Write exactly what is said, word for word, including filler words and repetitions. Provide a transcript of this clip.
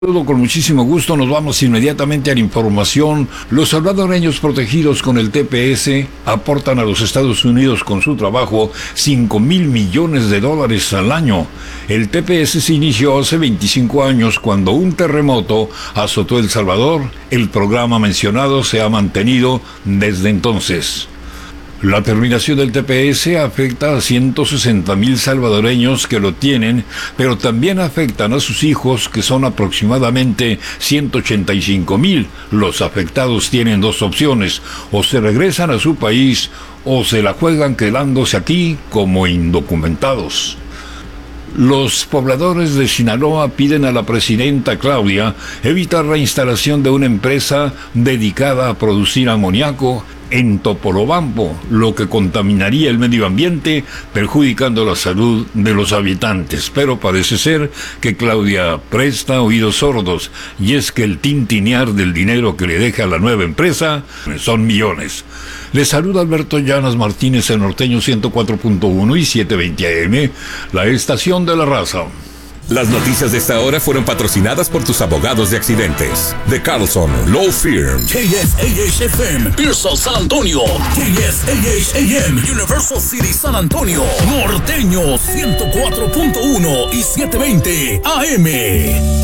Todo con muchísimo gusto, nos vamos inmediatamente a la información. Los salvadoreños protegidos con el T P S aportan a los Estados Unidos con su trabajo cinco mil millones de dólares al año. El T P S se inició hace veinticinco años cuando un terremoto azotó El Salvador. El programa mencionado se ha mantenido desde entonces. La terminación del T P S afecta a ciento sesenta mil salvadoreños que lo tienen, pero también afectan a sus hijos, que son aproximadamente ciento ochenta y cinco mil. Los afectados tienen dos opciones: o se regresan a su país o se la juegan quedándose aquí como indocumentados. Los pobladores de Sinaloa piden a la presidenta Claudia evitar la instalación de una empresa dedicada a producir amoníaco en Topolobampo, lo que contaminaría el medio ambiente, perjudicando la salud de los habitantes. Pero parece ser que Claudia presta oídos sordos, y es que el tintinear del dinero que le deja la nueva empresa son millones. Les saluda Alberto Llanas Martínez en Norteño ciento cuatro punto uno y setecientos veinte A M, la estación de la raza. Las noticias de esta hora fueron patrocinadas por tus abogados de accidentes. De Carlson Law Firm. K S A H F M, Pearsall, San Antonio. K S A H A M, Universal City, San Antonio. Norteño ciento cuatro punto uno y setecientos veinte A M.